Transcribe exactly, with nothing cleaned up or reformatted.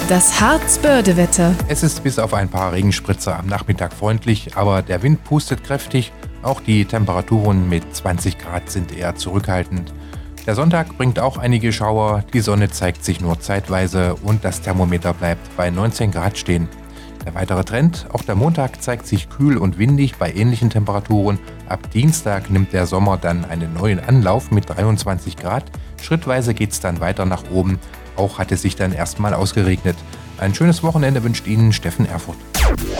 Das Harz-Börde-Wetter. Es ist bis auf ein paar Regenspritzer am Nachmittag freundlich, aber der Wind pustet kräftig. Auch die Temperaturen mit zwanzig Grad sind eher zurückhaltend. Der Sonntag bringt auch einige Schauer, die Sonne zeigt sich nur zeitweise und das Thermometer bleibt bei neunzehn Grad stehen. Der weitere Trend, auch der Montag zeigt sich kühl und windig bei ähnlichen Temperaturen. Ab Dienstag nimmt der Sommer dann einen neuen Anlauf mit dreiundzwanzig Grad. Schrittweise geht es dann weiter nach oben. Auch hat es sich dann erstmal ausgeregnet. Ein schönes Wochenende wünscht Ihnen Steffen Erfurth.